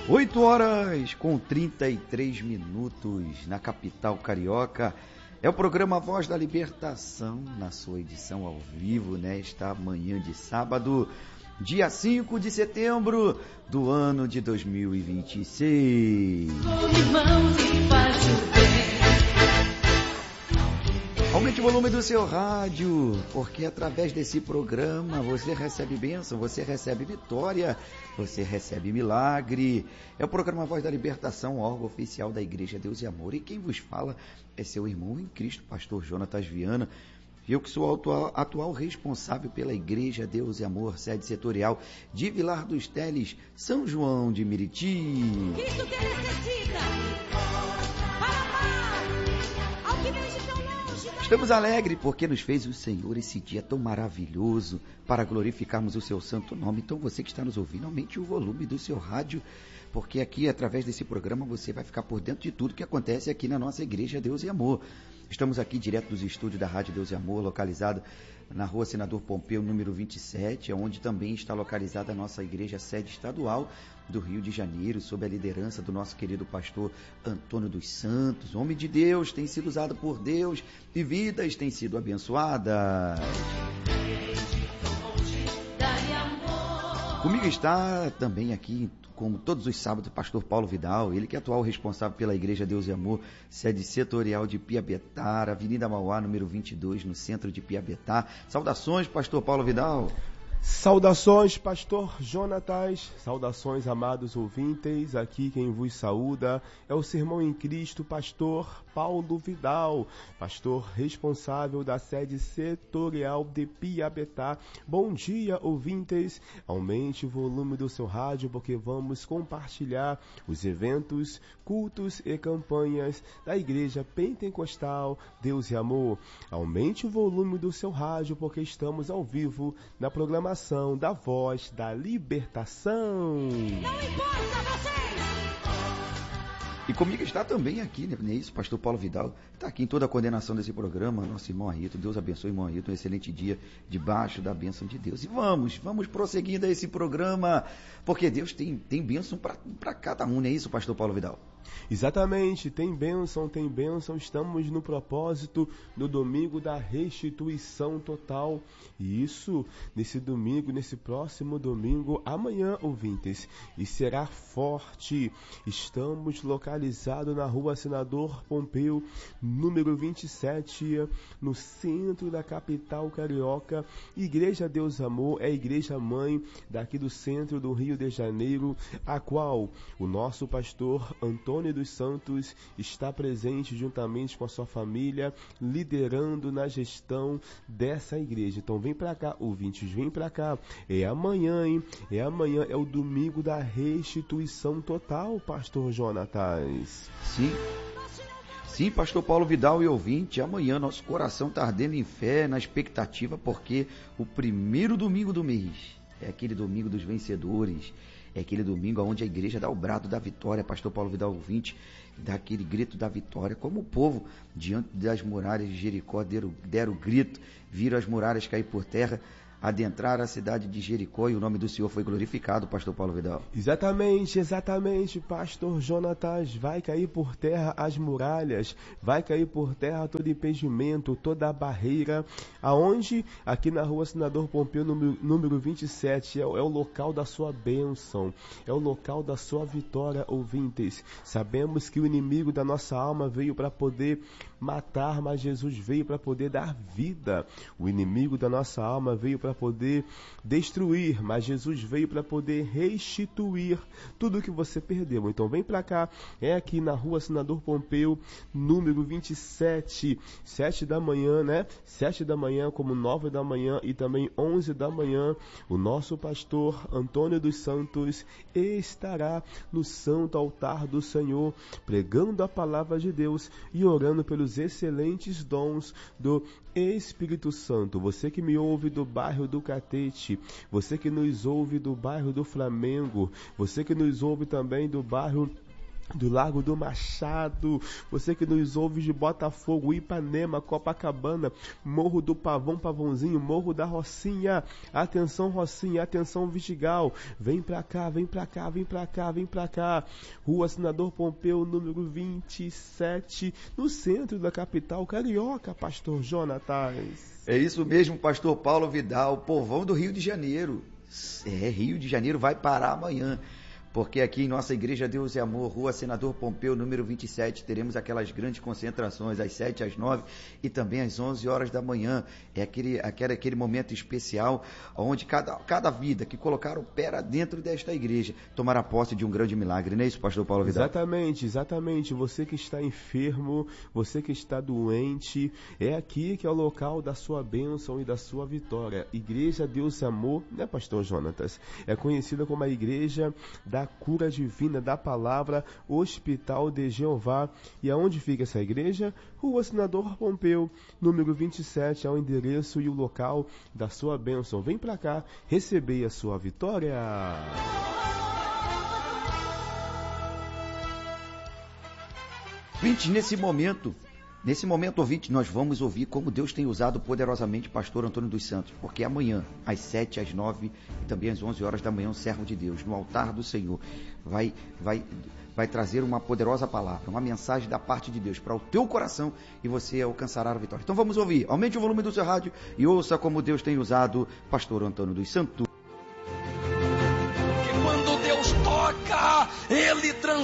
8h33 na capital carioca. É o programa Voz da Libertação, na sua edição ao vivo, nesta manhã de sábado, dia 5 de setembro do ano de 2026. Aumente o volume do seu rádio, porque através desse programa você recebe bênção, você recebe vitória, você recebe milagre. É o programa Voz da Libertação, órgão oficial da Igreja Deus e Amor. E quem vos fala é seu irmão em Cristo, pastor Jonatas Viana. Eu que sou atual responsável pela Igreja Deus e Amor, sede setorial de Vilar dos Teles, São João de Meriti. Cristo que necessita para amar ao que vejo tão longe. Estamos alegres porque nos fez o Senhor esse dia tão maravilhoso para glorificarmos o seu santo nome. Então você que está nos ouvindo, aumente o volume do seu rádio, porque aqui, através desse programa, você vai ficar por dentro de tudo que acontece aqui na nossa Igreja Deus e Amor. Estamos aqui direto dos estúdios da Rádio Deus e Amor, localizado na rua Senador Pompeu, número 27, onde também está localizada a nossa igreja sede estadual do Rio de Janeiro, sob a liderança do nosso querido pastor Antônio dos Santos. Homem de Deus, tem sido usado por Deus e vidas têm sido abençoadas. Comigo está também aqui, como todos os sábados, o pastor Paulo Vidal, ele que é atual responsável pela Igreja Deus e Amor, sede setorial de Piabetá, Avenida Mauá, número 22, no centro de Piabetá. Saudações, pastor Paulo Vidal. Saudações, pastor Jonatas, saudações, amados ouvintes, aqui quem vos saúda é o seu irmão em Cristo, pastor Paulo Vidal, pastor responsável da sede setorial de Piabetá. Bom dia, ouvintes, aumente o volume do seu rádio porque vamos compartilhar os eventos, cultos e campanhas da Igreja Pentecostal Deus e Amor. Aumente o volume do seu rádio porque estamos ao vivo na programação da Voz da Libertação. Não importa vocês! E comigo está também aqui, né? Isso, pastor Paulo Vidal, está aqui em toda a coordenação desse programa, nosso irmão Ayrton. Deus abençoe, irmão Ayrton, um excelente dia debaixo da bênção de Deus. E vamos prosseguindo a esse programa, porque Deus tem bênção para cada um, não é isso, pastor Paulo Vidal? Exatamente, tem bênção, estamos no propósito no domingo da restituição total. E isso, nesse domingo, nesse próximo domingo, amanhã, ouvintes, e será forte. Estamos localizados na rua Senador Pompeu, número 27, no centro da capital carioca. Igreja Deus Amor é a igreja mãe daqui do centro do Rio de Janeiro, a qual o nosso pastor Antônio dos Santos está presente juntamente com a sua família, liderando na gestão dessa igreja. Então vem pra cá, ouvintes, vem pra cá. É amanhã, hein? É amanhã, é o domingo da restituição total, pastor Jonatas. Sim, pastor Paulo Vidal e ouvinte, amanhã nosso coração está ardendo em fé, na expectativa, porque o primeiro domingo do mês é aquele domingo dos vencedores. É aquele domingo onde a igreja dá o brado da vitória, pastor Paulo Vidal ouvinte, dá aquele grito da vitória, como o povo diante das muralhas de Jericó deram o grito, viram as muralhas cair por terra, adentraram a cidade de Jericó e o nome do Senhor foi glorificado, pastor Paulo Vidal. Exatamente, pastor Jonatas, vai cair por terra as muralhas, vai cair por terra todo impedimento, toda a barreira, aonde? Aqui na rua Senador Pompeu, número 27, é o local da sua bênção, é o local da sua vitória, ouvintes. Sabemos que o inimigo da nossa alma veio para poder matar, mas Jesus veio para poder dar vida. O inimigo da nossa alma veio para poder destruir, mas Jesus veio para poder restituir tudo que você perdeu. Então vem para cá, é aqui na rua Senador Pompeu, número 27, 7 da manhã, né? 7 da manhã, como 9 da manhã e também 11 da manhã, o nosso pastor Antônio dos Santos estará no santo altar do Senhor, pregando a palavra de Deus e orando pelos excelentes dons do Espírito Santo. Você que me ouve do bairro do Catete, você que nos ouve do bairro do Flamengo, você que nos ouve também do bairro do Largo do Machado, você que nos ouve de Botafogo, Ipanema, Copacabana, Morro do Pavão, Pavãozinho, Morro da Rocinha, atenção Rocinha, atenção Vidigal, vem pra cá, vem pra cá, vem pra cá, vem pra cá, Rua Senador Pompeu, número 27, no centro da capital carioca, pastor Jonatas. É isso mesmo, pastor Paulo Vidal, povão do Rio de Janeiro. Rio de Janeiro vai parar amanhã. Porque aqui em nossa Igreja Deus e Amor, Rua Senador Pompeu, número 27, teremos aquelas grandes concentrações às 7, às 9 e também às 11 horas da manhã. É aquele momento especial onde cada vida que colocar o pé dentro desta igreja tomará posse de um grande milagre. Não é isso, pastor Paulo Vidal? Exatamente. Você que está enfermo, você que está doente, é aqui que é o local da sua bênção e da sua vitória. Igreja Deus e Amor, né, pastor Jonatas? É conhecida como a Igreja da Cura Divina da Palavra, Hospital de Jeová. E aonde fica essa igreja? Rua Senador Pompeu, número 27, é o endereço e o local da sua bênção. Vem pra cá, receber a sua vitória. Gente, nesse momento, ouvinte, nós vamos ouvir como Deus tem usado poderosamente o pastor Antônio dos Santos, porque amanhã, às 7, às 9 e também às 11 horas da manhã, o servo de Deus, no altar do Senhor, vai trazer uma poderosa palavra, uma mensagem da parte de Deus para o teu coração e você alcançará a vitória. Então vamos ouvir, aumente o volume do seu rádio e ouça como Deus tem usado o pastor Antônio dos Santos.